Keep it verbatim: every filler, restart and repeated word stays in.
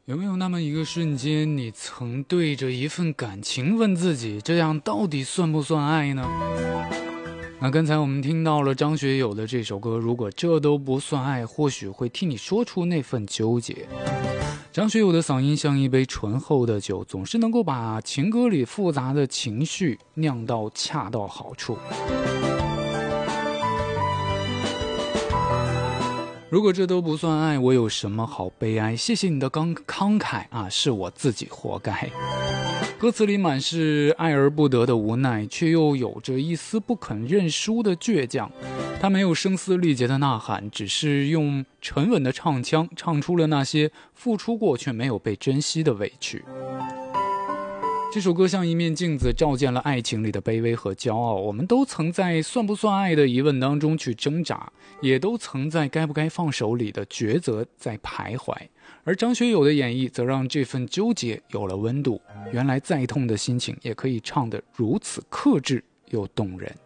有没有那么一个瞬间，你曾对着一份感情问自己，这样到底算不算爱呢？那刚才我们听到了张学友的这首歌，如果这都不算爱，或许会替你说出那份纠结。张学友的嗓音像一杯醇厚的酒，总是能够把情歌里复杂的情绪酿到恰到好处。如果这都不算爱，我有什么好悲哀？谢谢你的刚慷慨啊，是我自己活该。歌词里满是爱而不得的无奈，却又有着一丝不肯认输的倔强。他没有声嘶力竭的呐喊，只是用沉稳的唱腔唱出了那些付出过却没有被珍惜的委屈。这首歌像一面镜子，照见了爱情里的卑微和骄傲。我们都曾在算不算爱的疑问当中去挣扎，也都曾在该不该放手里的抉择在徘徊。而张学友的演绎则让这份纠结有了温度。原来再痛的心情也可以唱得如此克制又动人。